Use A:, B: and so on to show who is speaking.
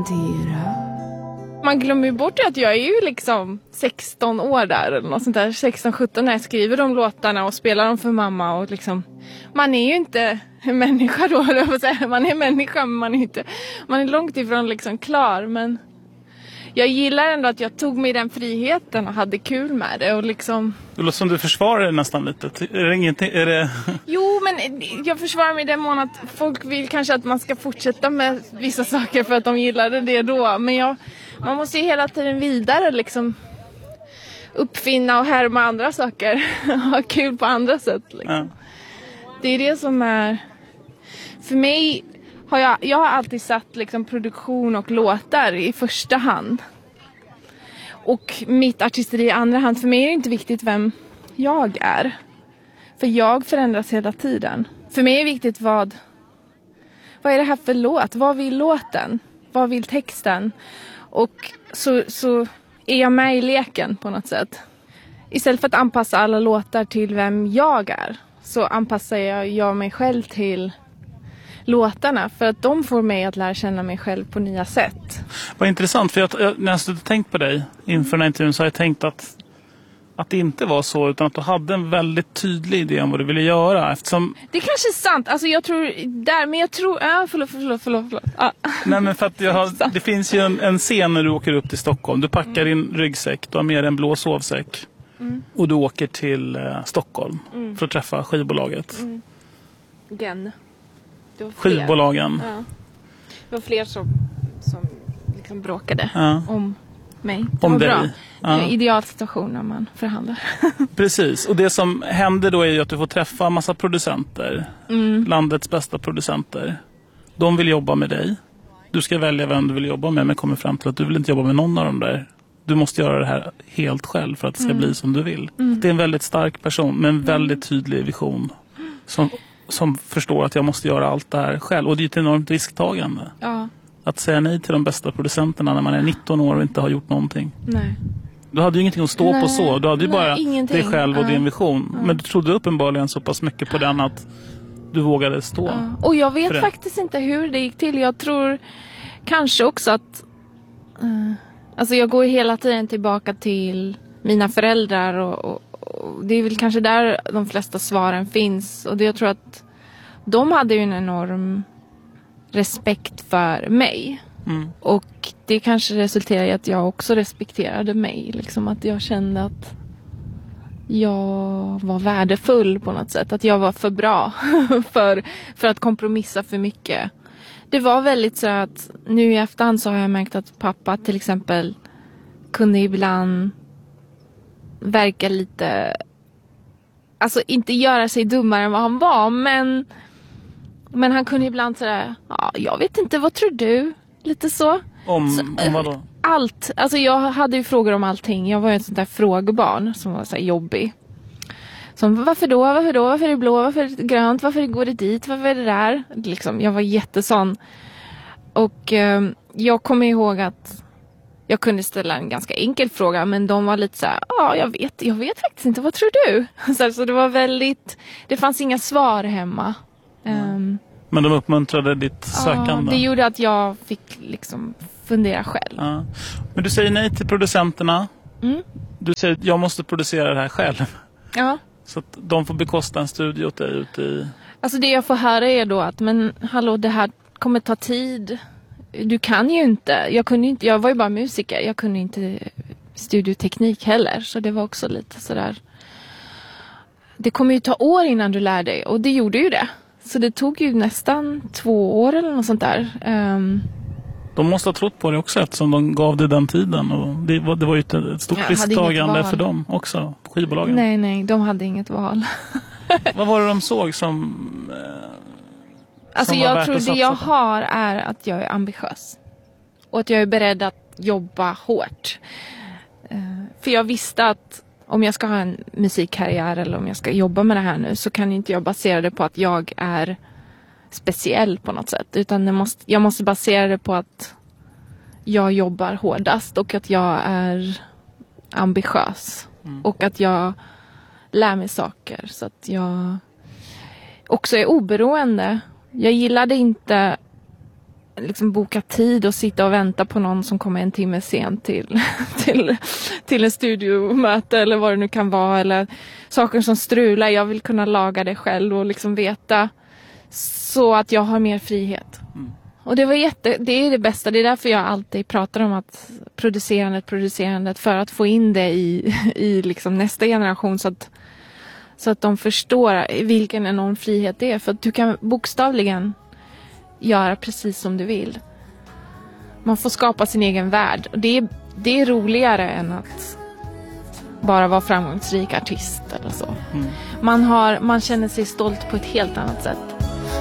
A: hantera.
B: Man glömmer ju bort att jag är ju liksom 16 år där eller något sånt där. 16-17 när jag skriver de låtarna och spelar dem för mamma. Och liksom, man är ju inte en människa då, eller vad säga. Man är människa men man är långt ifrån liksom klar. Men jag gillar ändå att jag tog mig den friheten och hade kul med det. Och liksom...
C: Det låter som du försvarar det nästan lite. Är det ingenting? Är det...
B: Jo, men jag försvarar mig den mån att folk vill kanske att man ska fortsätta med vissa saker för att de gillade det då. Men man måste ju hela tiden vidare liksom uppfinna och härma andra saker. Ha kul på andra sätt. Liksom.
C: Ja.
B: Det är det som är... För mig har jag har alltid satt liksom produktion och låtar i första hand. Och mitt artisteri i andra hand. För mig är det inte viktigt vem jag är. För jag förändras hela tiden. För mig är det viktigt vad är det här för låt? Vad vill låten? Vad vill texten? Och så är jag med i leken på något sätt. Istället för att anpassa alla låtar till vem jag är, så anpassar jag mig själv till låtarna. För att de får mig att lära känna mig själv på nya sätt.
C: Vad intressant, för när jag tänkt på dig inför den här intervjun så har jag tänkt att det inte var så, utan att du hade en väldigt tydlig idé om vad du ville göra. Eftersom...
B: Det är kanske är sant. Alltså jag tror där, men jag tror... Förlåt.
C: Nej, men för att det finns ju en scen när du åker upp till Stockholm. Du packar din ryggsäck, du har med dig en blå sovsäck. Och du åker till Stockholm för att träffa skivbolaget.
B: Gen.
C: Skivbolagen.
B: Ja. Det var fler som liksom bråkade om mig. Det
C: om
B: var
C: dig.
B: bra.
C: Ja.
B: Ideal situation när man förhandlar.
C: Precis, och det som händer då är ju att du får träffa en massa producenter. Landets bästa producenter. De vill jobba med dig. Du ska välja vem du vill jobba med, men kommer fram till att du vill inte jobba med någon av dem där. Du måste göra det här helt själv för att det ska bli som du vill. Det är en väldigt stark person med en väldigt tydlig vision. Som förstår att jag måste göra allt det här själv. Och det är ett enormt risktagande.
B: Ja.
C: Att säga nej till de bästa producenterna när man är 19 år och inte har gjort någonting.
B: Nej.
C: Du hade ju ingenting att stå på så. Du hade ju bara
B: ingenting.
C: dig själv och din vision. Men du trodde uppenbarligen så pass mycket på den att du vågade stå.
B: Ja. Och jag vet faktiskt inte hur det gick till. Jag tror kanske också att... alltså jag går hela tiden tillbaka till mina föräldrar. Och det är väl kanske där de flesta svaren finns. Och jag tror att de hade ju en enorm respekt för mig. Och det kanske resulterar i att jag också respekterade mig. Liksom att jag kände att jag var värdefull på något sätt. Att jag var för bra för att kompromissa för mycket. Det var väldigt så att nu i efterhand så har jag märkt att pappa till exempel kunde ibland verka lite... Alltså inte göra sig dummare än vad han var. Men han kunde ibland säga, jag vet inte, vad tror du? Lite så.
C: Om vad då?
B: Allt. Alltså jag hade ju frågor om allting. Jag var ju ett sånt där frågebarn som var så här jobbig. Som varför då? Varför är det blå? Varför är det grönt? Varför går det dit? Varför är det där? Liksom, jag var jättesån. Och jag kommer ihåg att jag kunde ställa en ganska enkel fråga. Men de var lite så här, jag vet faktiskt inte. Vad tror du? Så det var väldigt... Det fanns inga svar hemma.
C: Men de uppmuntrade ditt sökande.
B: Ja, det gjorde att jag fick liksom fundera själv.
C: Ja. Men du säger nej till producenterna. Du säger att jag måste producera det här själv. Ja. Så att de får bekosta en studio åt dig ute i...
B: Alltså det jag får höra är då att, men hallå, det här kommer ta tid. Du kan ju inte. Jag var ju bara musiker. Jag kunde inte studioteknik heller. Så det var också lite sådär. Det kommer ju ta år innan du lär dig. Och det gjorde ju det. Så det tog ju nästan 2 år eller något sånt där.
C: De måste ha trott på det också eftersom de gav det den tiden. Och det var ju ett stort risktagande för dem också, skivbolagen.
B: Nej, de hade inget val.
C: Vad var det de såg som
B: alltså jag tror det jag har är att jag är ambitiös. Och att jag är beredd att jobba hårt. För jag visste att om jag ska ha en musikkarriär eller om jag ska jobba med det här nu så kan inte jag basera det på att jag är speciell på något sätt. Utan jag måste basera det på att jag jobbar hårdast och att jag är ambitiös. Och att jag lär mig saker så att jag också är oberoende. Jag gillade inte liksom boka tid och sitta och vänta på någon som kommer en timme sent till en studiomöte eller vad det nu kan vara, eller saker som strular. Jag vill kunna laga det själv och liksom veta så att jag har mer frihet. Och det är det bästa. Det är därför jag alltid pratar om att producerandet för att få in det i liksom nästa generation så att de förstår vilken enorm frihet det är. För att du kan bokstavligen göra precis som du vill. Man får skapa sin egen värld. Och det är roligare än att bara vara framgångsrik artist eller så. Man känner sig stolt på ett helt annat sätt.